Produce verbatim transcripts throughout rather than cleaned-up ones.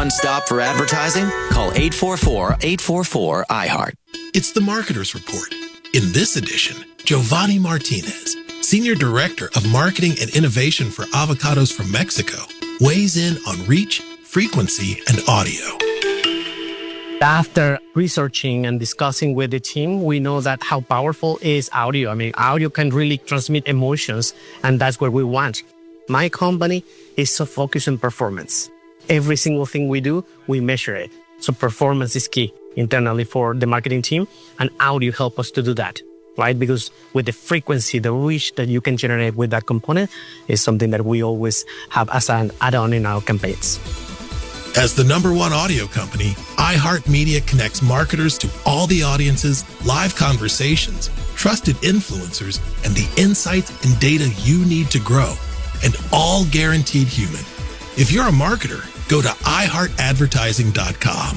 one-stop for advertising? Call eight four four, eight four four, I heart. It's the Marketer's Report. In this edition, Giovanni Martinez, Senior Director of Marketing and Innovation for Avocados from Mexico, weighs in on reach, frequency, and audio. After researching and discussing with the team, we know that how powerful is audio. I mean, audio can really transmit emotions, and that's what we want. My company is so focused on performance. Every single thing we do, we measure it. So performance is key internally for the marketing team, and audio help us to do that, right? Because with the frequency, the reach that you can generate with that component is something that we always have as an add-on in our campaigns. As the number one audio company, iHeartMedia connects marketers to all the audiences, live conversations, trusted influencers, and the insights and data you need to grow, and all guaranteed human. If you're a marketer, go to i heart advertising dot com.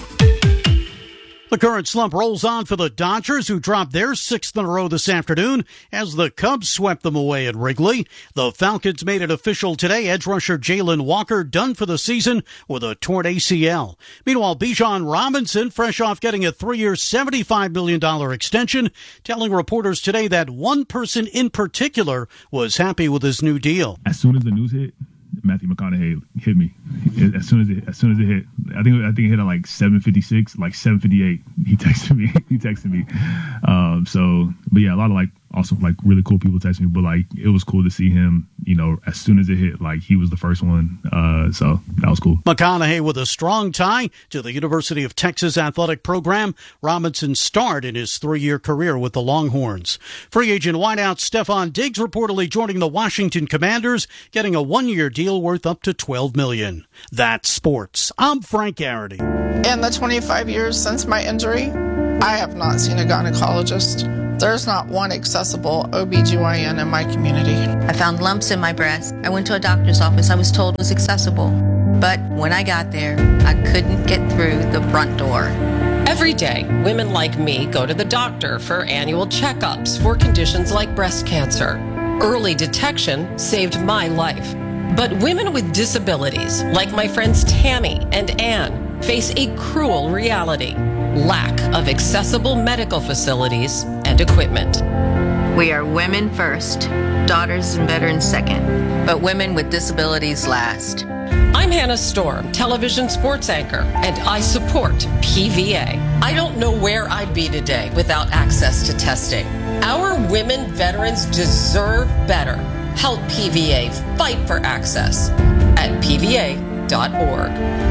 The current slump rolls on for the Dodgers, who dropped their sixth in a row this afternoon as the Cubs swept them away at Wrigley. The Falcons made it official today. Edge rusher Jalen Walker done for the season with a torn A C L. Meanwhile, Bijan Robinson, fresh off getting a three-year, seventy-five million dollars extension, telling reporters today that one person in particular was happy with his new deal. As soon as the news hit, Matthew McConaughey hit me as soon as it as soon as it hit. I think I think it hit at like seven fifty-six, like seven fifty-eight. He texted me. He texted me. Um, so, but yeah, a lot of like also like really cool people texted me. But like it was cool to see him. You know, as soon as it hit, like he was the first one. Uh, so that was cool. McConaughey with a strong tie to the University of Texas athletic program. Robinson starred in his three-year career with the Longhorns. Free agent wideout Stephon Diggs reportedly joining the Washington Commanders, getting a one-year deal worth up to twelve million dollars. That's sports. I'm Frank Garrity. In the twenty-five years since my injury, I have not seen a gynecologist. There's not one accessible O B G Y N in my community. I found lumps in my breast. I went to a doctor's office. I was told it was accessible. But when I got there, I couldn't get through the front door. Every day, women like me go to the doctor for annual checkups for conditions like breast cancer. Early detection saved my life. But women with disabilities, like my friends Tammy and Ann, face a cruel reality: lack of accessible medical facilities and equipment. We are women first, daughters and veterans second, but women with disabilities last. I'm Hannah Storm, television sports anchor, and I support P V A. I don't know where I'd be today without access to testing. Our women veterans deserve better. Help P V A fight for access at P V A dot org.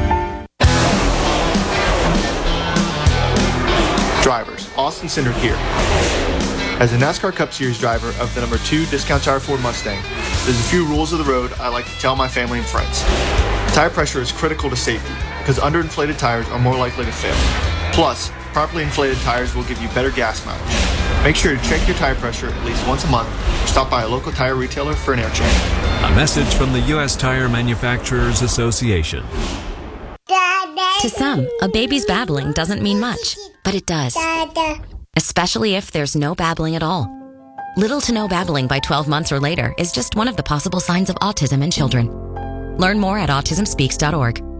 Drivers, Austin Cindric here. As a NASCAR Cup Series driver of the number two Discount Tire Ford Mustang, there's a few rules of the road I like to tell my family and friends. Tire pressure is critical to safety because underinflated tires are more likely to fail. Plus, properly inflated tires will give you better gas mileage. Make sure to check your tire pressure at least once a month or stop by a local tire retailer for an air check. A message from the U S Tire Manufacturers Association. To some, a baby's babbling doesn't mean much, but it does. Especially if there's no babbling at all. Little to no babbling by twelve months or later is just one of the possible signs of autism in children. Learn more at autism speaks dot org.